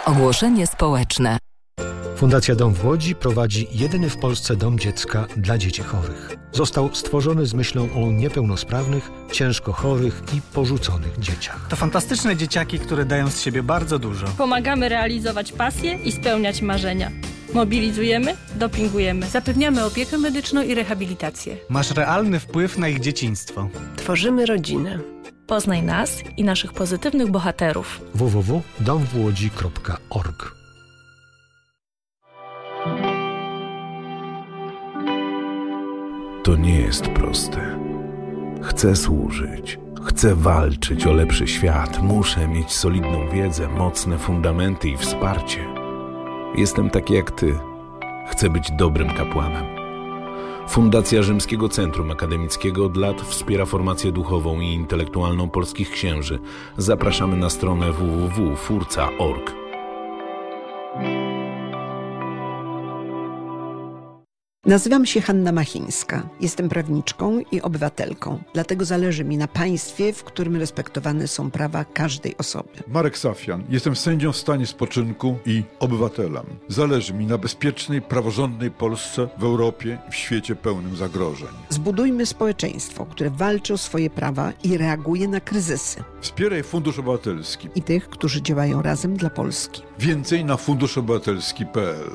Ogłoszenie społeczne. Fundacja Dom w Łodzi prowadzi jedyny w Polsce dom dziecka dla dzieci chorych. Został stworzony z myślą o niepełnosprawnych, ciężko chorych i porzuconych dzieciach. To fantastyczne dzieciaki, które dają z siebie bardzo dużo. Pomagamy realizować pasje i spełniać marzenia. Mobilizujemy, dopingujemy. Zapewniamy opiekę medyczną i rehabilitację. Masz realny wpływ na ich dzieciństwo. Tworzymy rodzinę. Poznaj nas i naszych pozytywnych bohaterów. www.domwłodzi.org. To nie jest proste. Chcę służyć, chcę walczyć o lepszy świat, muszę mieć solidną wiedzę, mocne fundamenty i wsparcie. Jestem taki jak ty. Chcę być dobrym kapłanem. Fundacja Rzymskiego Centrum Akademickiego od lat wspiera formację duchową i intelektualną polskich księży. Zapraszamy na stronę www.furca.org. Nazywam się Hanna Machińska. Jestem prawniczką i obywatelką. Dlatego zależy mi na państwie, w którym respektowane są prawa każdej osoby. Marek Safian. Jestem sędzią w stanie spoczynku i obywatelem. Zależy mi na bezpiecznej, praworządnej Polsce w Europie i w świecie pełnym zagrożeń. Zbudujmy społeczeństwo, które walczy o swoje prawa i reaguje na kryzysy. Wspieraj Fundusz Obywatelski I tych, którzy działają razem dla Polski. Więcej na funduszobywatelski.pl.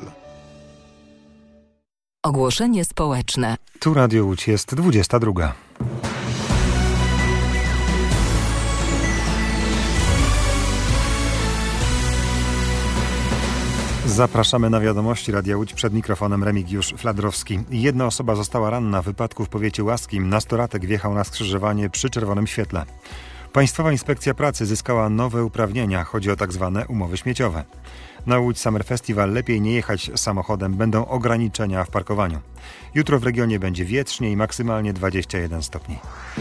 Ogłoszenie społeczne. Tu Radio Łódź, jest 22. Zapraszamy na wiadomości Radia Łódź, przed mikrofonem Remigiusz Fladrowski. Jedna osoba została ranna w wypadku w powiecie łaskim. Nastolatek wjechał na skrzyżowanie przy czerwonym świetle. Państwowa Inspekcja Pracy zyskała nowe uprawnienia. Chodzi o tak zwane umowy śmieciowe. Na Łódź Summer Festival lepiej nie jechać samochodem. Będą ograniczenia w parkowaniu. Jutro w regionie będzie wietrznie i maksymalnie 21 stopni.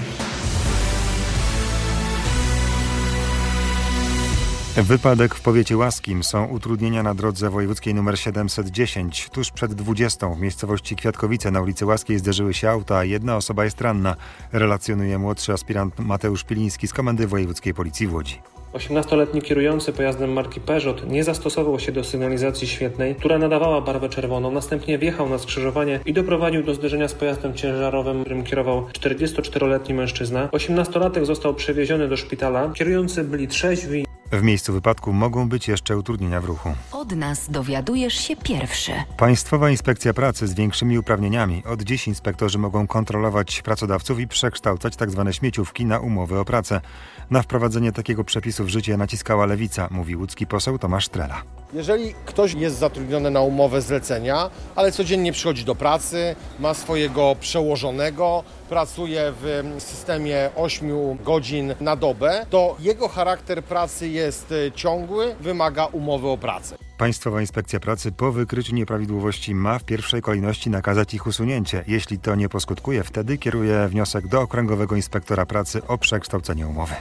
Wypadek w powiecie łaskim. Są utrudnienia na drodze wojewódzkiej nr 710. Tuż przed 20 w miejscowości Kwiatkowice na ulicy Łaskiej zderzyły się auta, a jedna osoba jest ranna. Relacjonuje młodszy aspirant Mateusz Piliński z Komendy Wojewódzkiej Policji w Łodzi. 18-letni kierujący pojazdem marki Peugeot nie zastosował się do sygnalizacji świetlnej, która nadawała barwę czerwoną. Następnie wjechał na skrzyżowanie i doprowadził do zderzenia z pojazdem ciężarowym, którym kierował 44-letni mężczyzna. 18-latek został przewieziony do szpitala. Kierujący byli trzeźwi. W miejscu wypadku mogą być jeszcze utrudnienia w ruchu. Od nas dowiadujesz się pierwszy. Państwowa Inspekcja Pracy z większymi uprawnieniami. Od dziś inspektorzy mogą kontrolować pracodawców i przekształcać tzw. śmieciówki na umowy o pracę. Na wprowadzenie takiego przepisu w życie naciskała Lewica, mówi łódzki poseł Tomasz Trela. Jeżeli ktoś jest zatrudniony na umowę zlecenia, ale codziennie przychodzi do pracy, ma swojego przełożonego, pracuje w systemie 8 godzin na dobę, to jego charakter pracy jest ciągły, wymaga umowy o pracę. Państwowa Inspekcja Pracy po wykryciu nieprawidłowości ma w pierwszej kolejności nakazać ich usunięcie. Jeśli to nie poskutkuje, wtedy kieruje wniosek do Okręgowego Inspektora Pracy o przekształcenie umowy.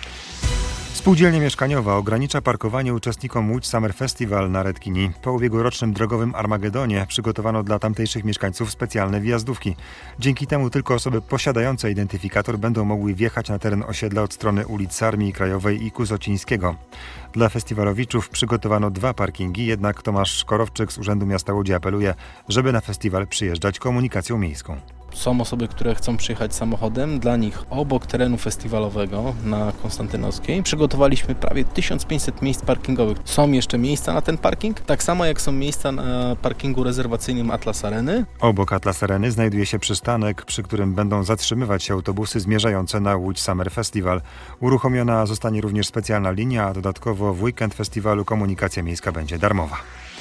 Spółdzielnia mieszkaniowa ogranicza parkowanie uczestnikom Łódź Summer Festival na Redkini. Po ubiegłorocznym drogowym Armagedonie przygotowano dla tamtejszych mieszkańców specjalne wjazdówki. Dzięki temu tylko osoby posiadające identyfikator będą mogły wjechać na teren osiedla od strony ulic Armii Krajowej i Kusocińskiego. Dla festiwalowiczów przygotowano 2 parkingi, jednak Tomasz Korowczyk z Urzędu Miasta Łodzi apeluje, żeby na festiwal przyjeżdżać komunikacją miejską. Są osoby, które chcą przyjechać samochodem. Dla nich obok terenu festiwalowego na Konstantynowskiej przygotowaliśmy prawie 1500 miejsc parkingowych. Są jeszcze miejsca na ten parking, tak samo jak są miejsca na parkingu rezerwacyjnym Atlas Areny. Obok Atlas Areny znajduje się przystanek, przy którym będą zatrzymywać się autobusy zmierzające na Łódź Summer Festival. Uruchomiona zostanie również specjalna linia, a dodatkowo w weekend festiwalu komunikacja miejska będzie darmowa.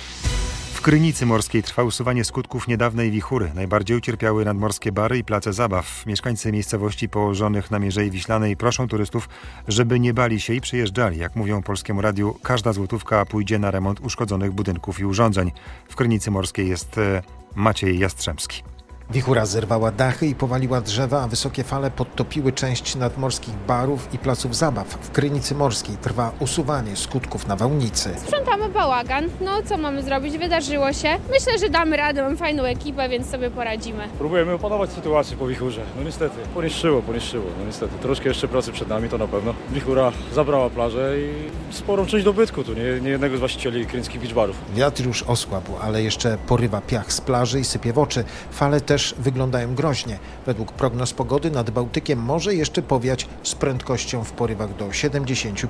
W Krynicy Morskiej trwa usuwanie skutków niedawnej wichury. Najbardziej ucierpiały nadmorskie bary i place zabaw. Mieszkańcy miejscowości położonych na Mierzei Wiślanej proszą turystów, żeby nie bali się i przyjeżdżali. Jak mówią Polskiemu Radiu, każda złotówka pójdzie na remont uszkodzonych budynków i urządzeń. W Krynicy Morskiej jest Maciej Jastrzębski. Wichura zerwała dachy i powaliła drzewa, a wysokie fale podtopiły część nadmorskich barów i placów zabaw. W Krynicy Morskiej trwa usuwanie skutków nawałnicy. Sprzątamy bałagan. No co mamy zrobić? Wydarzyło się. Myślę, że damy radę. Mam fajną ekipę, więc sobie poradzimy. Próbujemy opanować sytuację po wichurze. No niestety, poniszczyło. No niestety, troszkę jeszcze pracy przed nami, to na pewno. Wichura zabrała plażę i sporą część dobytku tu, nie jednego z właścicieli kryńskich beach barów. Wiatr już osłabł, ale jeszcze porywa piach z plaży i sypie w oczy. Fale też wyglądają groźnie. Według prognoz pogody nad Bałtykiem może jeszcze powiać z prędkością w porywach do 70